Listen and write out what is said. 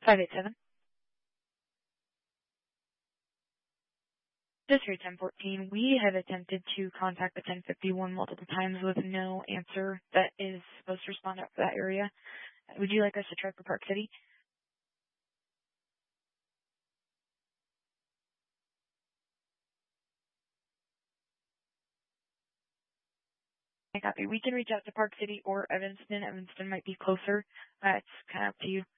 587. District 1014, we have attempted to contact the 1051 multiple times with no answer that is supposed to respond out for that area. Would you like us to try for Park City? I copy. We can reach out to Park City or Evanston. Evanston might be closer. It's kind of up to you.